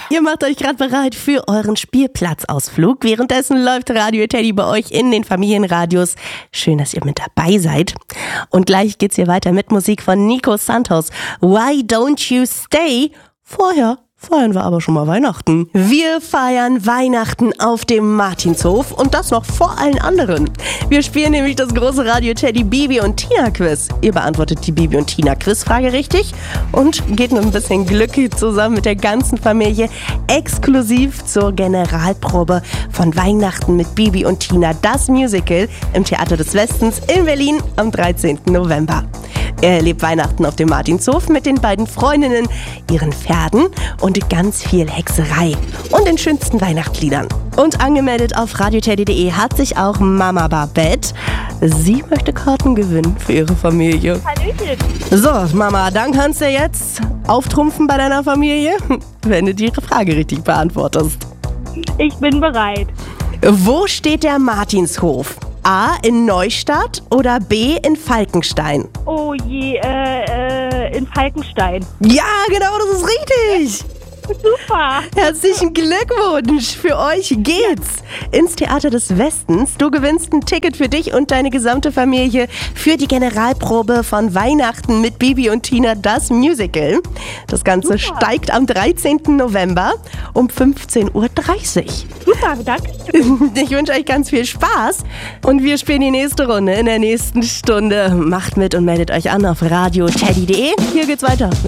Ihr macht euch gerade bereit für euren Spielplatzausflug. Währenddessen läuft Radio Teddy bei euch in den Familienradios. Schön, dass ihr mit dabei seid. Und gleich geht's hier weiter mit Musik von Nico Santos. Why Don't You Stay? Vorher feiern wir aber schon mal Weihnachten. Wir feiern Weihnachten auf dem Martinshof und das noch vor allen anderen. Wir spielen nämlich das große Radio Teddy Bibi und Tina Quiz. Ihr beantwortet die Bibi und Tina Quizfrage richtig und geht mit ein bisschen Glück zusammen mit der ganzen Familie exklusiv zur Generalprobe von Weihnachten mit Bibi und Tina, das Musical im Theater des Westens in Berlin am 13. November. Er erlebt Weihnachten auf dem Martinshof mit den beiden Freundinnen, ihren Pferden und ganz viel Hexerei und den schönsten Weihnachtsliedern. Und angemeldet auf radioteddy.de hat sich auch Mama Babette. Sie möchte Karten gewinnen für ihre Familie. Hallöchen. So, Mama, dann kannst du jetzt auftrumpfen bei deiner Familie, wenn du die Frage richtig beantwortest. Ich bin bereit. Wo steht der Martinshof? A. in Neustadt oder B. in Falkenstein? Oh je, in Falkenstein. Ja, genau, das ist richtig. Super. Herzlichen Glückwunsch. Für euch geht's ins Theater des Westens. Du gewinnst ein Ticket für dich und deine gesamte Familie für die Generalprobe von Weihnachten mit Bibi und Tina, das Musical. Das Ganze steigt am 13. November um 15.30 Uhr. Super, danke. Ich wünsche euch ganz viel Spaß und wir spielen die nächste Runde in der nächsten Stunde. Macht mit und meldet euch an auf radioteddy.de. Hier geht's weiter.